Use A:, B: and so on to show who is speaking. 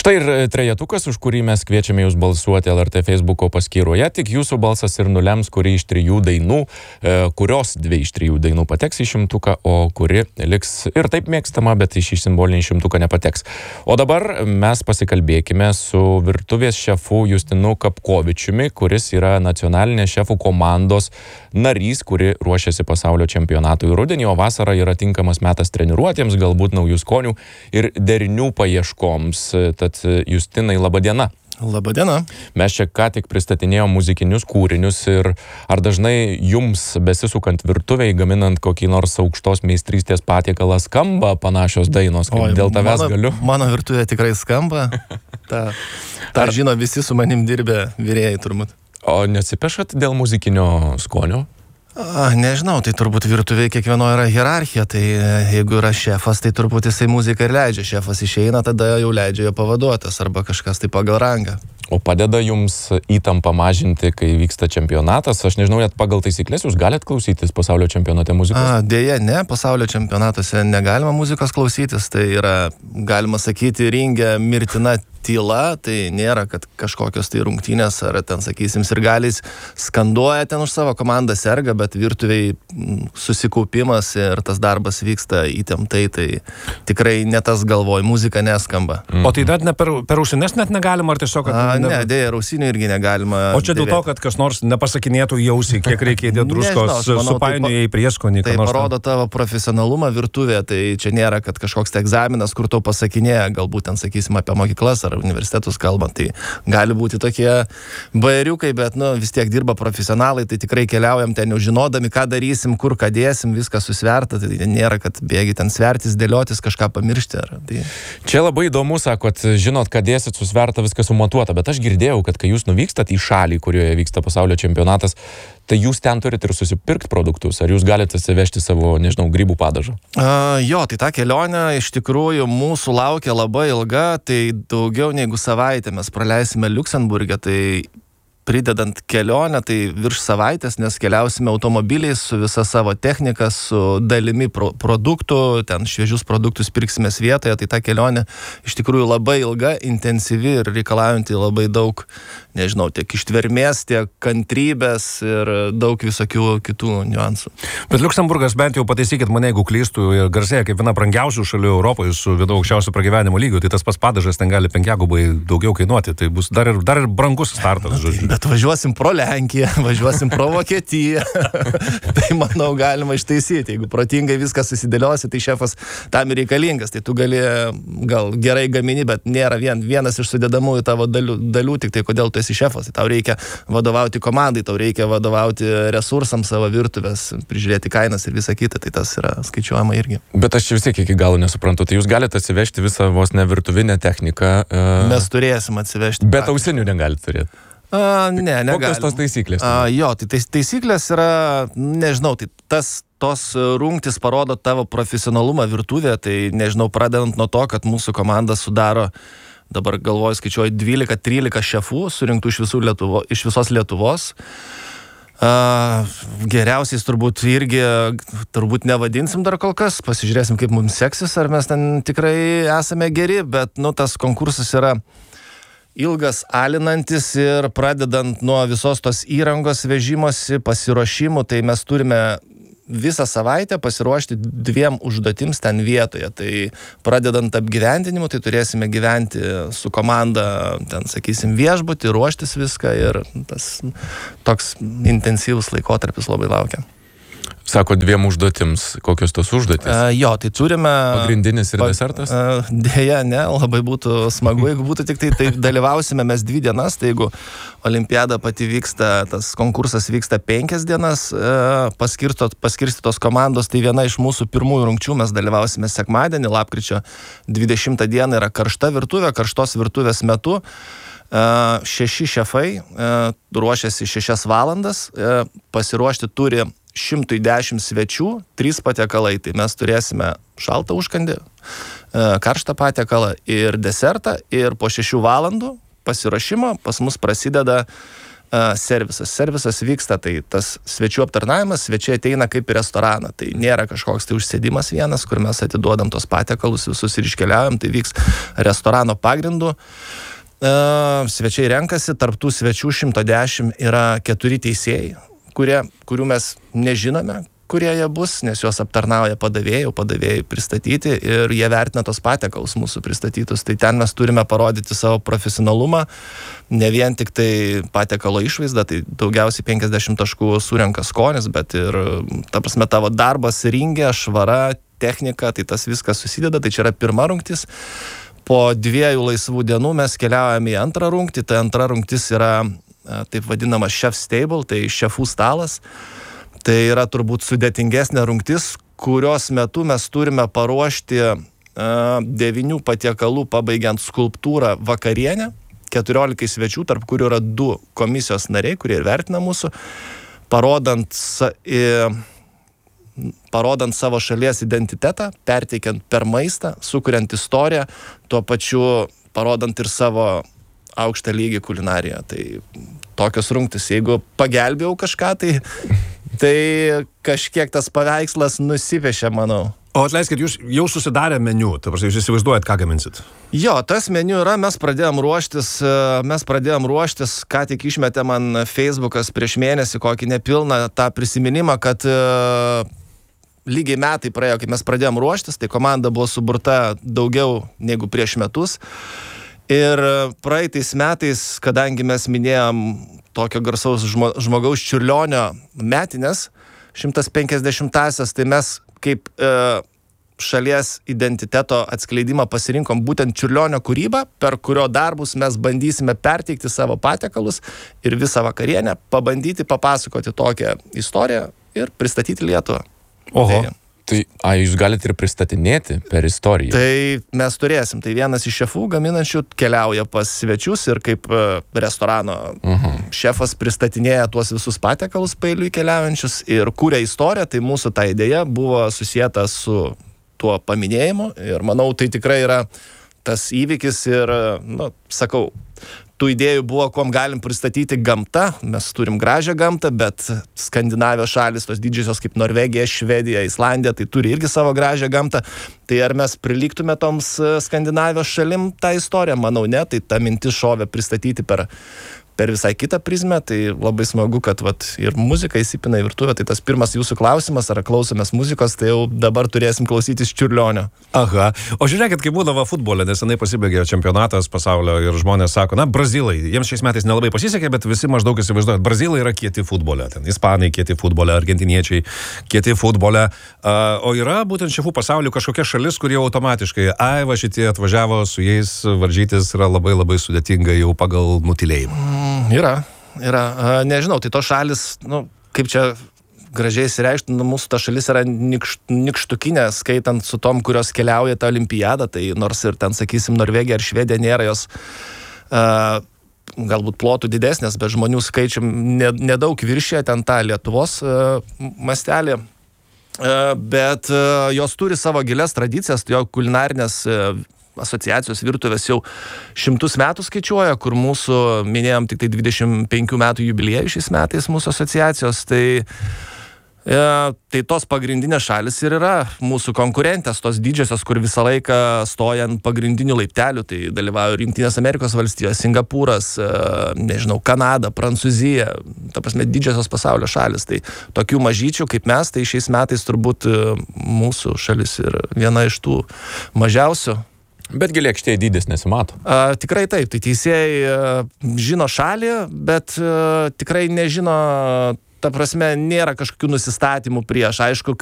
A: Štai ir trejetukas, už kurį mes kviečiame jūs balsuoti LRT Facebooko paskyroje. Tik jūsų balsas ir nulems, kuri iš 3 dainų, kurios 2 iš 3 dainų pateks į 100, o kuri liks ir taip mėgstama, bet į šį simbolinį 100 nepateks. O dabar mes pasikalbėkime su virtuvės šefu Justinu Kapkovičiumi, kuris yra nacionalinės šefų komandos narys, kuri ruošiasi pasaulio čempionatui rudenį, o vasara yra tinkamas metas treniruotėms, galbūt naujų skonių ir derinių paieškoms. Tad Justinai, laba diena.
B: Labą dieną.
A: Mes čia ką tik pristatinėjom muzikinius kūrinius ir ar dažnai jums besisukant virtuviai, gaminant kokį nors aukštos meistrystės patiekalą, skamba panašios dainos, kaip dėl tavęs galiu?
B: Mano virtuvė tikrai skamba. Ta žino visi su manim dirbę vyrėjai turbūt.
A: O nesipešat dėl muzikinio skonio?
B: Nežinau, tai turbūt virtuvėje kiekvienoje yra hierarchija, tai jeigu yra šefas, tai turbūt jisai muziką ir leidžia. Šefas išeina, tada jau leidžia jo pavaduotas arba kažkas tai pagal rangą.
A: O padeda jums įtampą mažinti, kai vyksta čempionatas? Aš nežinau, net pagal taisyklės jūs galite klausytis pasaulio čempionate muzikos?
B: Dėja, ne, pasaulio čempionatuose negalima muzikos klausytis, tai yra, galima sakyti, ringe mirtina tyla, tai nėra, kad kažkokios tai rungtynės ar ten, sakysim, sirgaliais skanduoja ten už savo komandą, serga, bet virtuviai susikaupimas ir tas darbas vyksta įtemptai, tai tikrai ne tas galvoj, muzika neskamba.
C: O tai net ne per ausines net negalima, ar tiesiog...
B: Ne, dėja, ausinių irgi negalima.
C: O čia dėl to, kad kas nors nepasakinėtų į ausį, kiek reikia įdėti druskos, supainioja į prieskonį.
B: Tai parodo tavo profesionalumą virtuvėje, tai čia nėra, kad kažkoks tai egzaminas, kur tau pasakinėja, galbūt ten, sakysim, apie mokyklas ar universitetus kalbant, tai gali būti tokie bairiukai, bet vis tiek dirba profesionalai, tai tikrai keliaujam ten jau žinodami, ką darysim, kur ką dėsim, viskas susverta, tai nėra, kad bėgi ten svertis, dėliotis, kažką pamiršti. Tai...
A: Čia labai įdomu, sakot, žinot, ką dėsit, susverta, viskas sumatuota, bet aš girdėjau, kad kai jūs nuvykstat į šalį, kurioje vyksta pasaulio čempionatas, tai jūs ten turite ir susipirkti produktus, ar jūs galite atsivežti savo, nežinau, grybų padažą?
B: Jo, tai ta kelionė iš tikrųjų mūsų laukia labai ilga, tai daugiau negu savaitę mes praleisime Liuksemburge, tai pridedant kelionę, tai virš savaitės, nes keliausime automobiliais su visa savo technika, su dalimi produktų, ten šviežius produktus pirksimės vietoje, tai ta kelionė iš tikrųjų labai ilga, intensyvi ir reikalaujanti labai daug, nežinau, tiek ištvermės, tiek kantrybės ir daug visokių kitų niuansų.
C: Bet Liuksemburgas, bent jau pataisykit mane, jeigu klystų, garsėja kaip viena brangiausių šalių Europoje su vienu aukščiausiu pragyvenimo lygiu, tai tas pats padažas ten gali 5-gubai daugiau kainuoti, tai bus dar ir brangus startas, žodžiu.
B: Bet važiuosim pro Lenkiją, važiuosim pro Vokietiją, tai manau galima ištaisyti. Jeigu protingai viską susidėliosi, tai šefas tam ir reikalingas. Tai tu gali gal gerai gamini, bet nėra vienas iš sudedamųjų tavo dalių, tik tai kodėl tu esi šefas. Tai tau reikia vadovauti komandai, tau reikia vadovauti resursams savo virtuvės, prižiūrėti kainas ir visą kitą, tai tas yra skaičiuojama irgi.
A: Bet aš vis tiek iki galo nesuprantu, tai jūs galite atsivežti visą vos ne virtuvinę techniką.
B: Mes turėsim atsivežti.
A: Bet ausinių negalite turėti.
B: Ne, negalim.
A: Kokios tos taisyklės?
B: Jo, tai taisyklės yra, nežinau, tai tos rungtys parodo tavo profesionalumą virtuvėje, tai nežinau, pradedant nuo to, kad mūsų komanda sudaro, dabar galvoju, skaičiuoju 12-13 šefų surinktų iš visos Lietuvos. Geriausiais turbūt irgi, nevadinsim dar kol kas, pasižiūrėsim, kaip mums seksis, ar mes ten tikrai esame geri, bet, tas konkursas yra ilgas, alinantis ir pradedant nuo visos tos įrangos vežimosi, pasiruošimų, tai mes turime visą savaitę pasiruošti 2 užduotims ten vietoje. Tai pradedant apgyvendinimu, tai turėsime gyventi su komanda, ten, sakysim, viešbutį, ruoštis viską ir tas toks intensyvus laikotarpis labai laukia.
A: Sako 2 užduotims. Kokios tos užduotis?
B: Jo, tai turime...
A: Pagrindinis ir desertas?
B: Dėja, ne, labai būtų smagu, jeigu būtų tik tai dalyvausime mes 2 dienas, tai jeigu olimpiada pati vyksta, tas konkursas vyksta 5 dienas, paskirstytos komandos, tai viena iš mūsų pirmųjų rungčių mes dalyvausime sekmadienį, lapkričio 20 dieną yra karšta virtuvė, karštos virtuvės metu. 6 šefai ruošiasi 6 valandas, pasiruošti turi 110 svečių, 3 patiekalai, tai mes turėsime šaltą užkandį, karštą patiekalą ir desertą, ir po 6 valandų pasiruošimo pas mus prasideda servisas. Servisas vyksta, tai tas svečių aptarnavimas, svečiai ateina kaip į restoraną. Tai nėra kažkoks tai užsėdimas vienas, kur mes atiduodam tos patiekalus visus ir iškeliaujam, tai vyks restorano pagrindu. Svečiai renkasi, tarptų svečių 110 yra 4 teisėjai, kurių mes nežinome, kurie jie bus, nes juos aptarnauja padavėjai pristatyti ir jie vertina tos patiekalus mūsų pristatytus. Tai ten mes turime parodyti savo profesionalumą, ne vien tik tai patiekalo išvaizdą, tai daugiausiai 50 taškų surenka skonis, bet ir, ta prasme, tavo darbas ringe, švara, technika, tai tas viskas susideda, tai čia yra pirma rungtis. Po 2 laisvų dienų mes keliaujame į antrą rungtį, tai antra rungtis yra taip vadinamas chef's table, tai šefų stalas. Tai yra turbūt sudėtingesnė rungtis, kurios metu mes turime paruošti 9 patiekalų pabaigiant skulptūrą vakarienę, 14 svečių, tarp kurių yra 2 komisijos nariai, kurie ir vertina mūsų, parodant savo šalies identitetą, perteikiant per maistą, sukuriant istoriją, tuo pačiu parodant ir savo aukštą lygį kulinariją. Tai tokios rungtis, jeigu pagelbėjau kažką, tai kažkiek tas paveikslas nusipiešė, manau.
C: O atleiskit, jūs jau susidarę meniu, ta prasme, jūs įsivaizduojat, ką gaminsit?
B: Jo, tas meniu yra, mes pradėjom ruoštis, ką tik išmetė man Facebookas prieš mėnesį, kokį nepilną tą prisiminimą, kad lygiai metai praėjo, kai mes pradėjom ruoštis, tai komanda buvo suburta daugiau negu prieš metus. Ir praeitais metais, kadangi mes minėjom tokio garsaus žmogaus Čiurlionio metinės, 150-asias, tai mes kaip šalies identiteto atskleidimą pasirinkom būtent Čiurlionio kūrybą, per kurio darbus mes bandysime perteikti savo patiekalus ir visą vakarienę, pabandyti papasakoti tokią istoriją ir pristatyti Lietuvą.
C: Oho.
A: Tai jūs galite ir pristatinėti per istoriją?
B: Tai mes turėsim. Tai vienas iš šefų gaminančių keliauja pas svečius ir kaip restorano šefas pristatinėja tuos visus patiekalus paeiliui keliaujančius ir kūrė istoriją. Tai mūsų ta idėja buvo susijęta su tuo paminėjimu ir manau, tai tikrai yra tas įvykis ir, sakau, tų idėjų buvo, kuom galim pristatyti gamtą. Mes turim gražią gamtą, bet Skandinavijos šalis, tos didžiosios kaip Norvegija, Švedija, Islandija, tai turi irgi savo gražią gamtą. Tai ar mes prilygtume toms Skandinavijos šalim tą istoriją? Manau, ne. Tai ta mintis šovė pristatyti per visai kitą prizmę. Tai labai smagu, kad ir muzika įsipina į virtuvę. Tai tas pirmas jūsų klausimas, ar klausomės muzikos, tai jau dabar turėsim klausytis Čiurlionio.
C: Aha. O žiūrėkit, kaip būdavo futbole, nesenai pasibaigė čempionatas pasaulio ir žmonės sako, brazilai, jiems šiais metais nelabai pasisekė, bet visi maždaug įsivaizduoja, brazilai yra kieti futbole, ten ispanai kieti futbole, argentiniečiai kieti futbole. O yra būtent šefų pasaulio kažkokia šalis, kur jau automatiškai, va šitie atvažiavo, su jais varžytis yra labai labai sudėtinga jau pagal nutylėjimą.
B: Yra. Nežinau, tai tos šalis, kaip čia gražiai įsireikšti, mūsų ta šalis yra nikštukinė, skaitant su tom, kurios keliauja tą olimpiadą, tai nors ir ten, sakysim, Norvegija ar Švedija nėra jos galbūt plotų didesnės, bet žmonių skaičium nedaug viršė ten tą Lietuvos mastelį, bet jos turi savo gilias tradicijas, jo kulinarinės asociacijos virtuvės jau 100 metų skaičiuoja, kur mūsų, minėjom, tik tai 25 metų jubiliejų šiais metais mūsų asociacijos, tai tos pagrindinės šalis ir yra mūsų konkurentės, tos didžiosios, kur visą laiką stoja ant pagrindinių laiptelių, tai dalyvauja Jungtinės Amerikos valstijos, Singapūras, Kanada, Prancūzija, ta prasme, didžiosios pasaulio šalis, tai tokių mažyčių kaip mes, tai šiais metais turbūt mūsų šalis ir viena iš tų mažiausių.
A: Betgi lėkštėje dydis nesimato.
B: Tikrai taip, tai teisėjai žino šalį, bet tikrai nežino, ta prasme, nėra kažkokių nusistatymų prieš. Aišku,